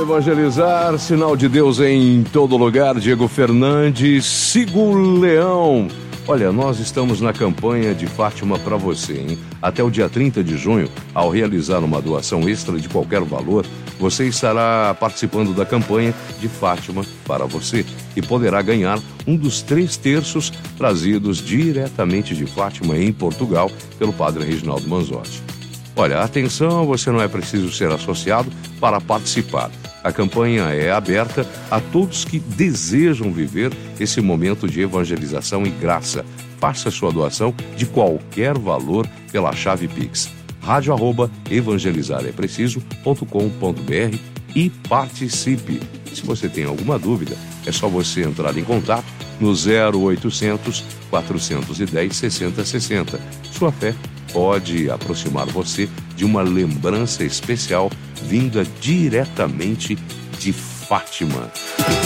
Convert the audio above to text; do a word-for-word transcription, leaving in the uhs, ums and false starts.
evangelizar, sinal de Deus em todo lugar. Diego Fernandes, siga o leão. Olha, nós estamos na campanha de Fátima para você, hein? Até o dia trinta de junho, ao realizar uma doação extra de qualquer valor, você estará participando da campanha de Fátima para você e poderá ganhar um dos três terços trazidos diretamente de Fátima em Portugal pelo padre Reginaldo Manzotti. Olha, atenção, você não é preciso ser associado para participar. A campanha é aberta a todos que desejam viver esse momento de evangelização e graça. Faça sua doação de qualquer valor pela chave Pix. rádio arroba evangelizarepreciso ponto com ponto br e participe. Se você tem alguma dúvida, é só você entrar em contato no zero oitocentos, quatrocentos e dez, sessenta sessenta. Sua fé pode aproximar você de uma lembrança especial vinda diretamente de Fátima.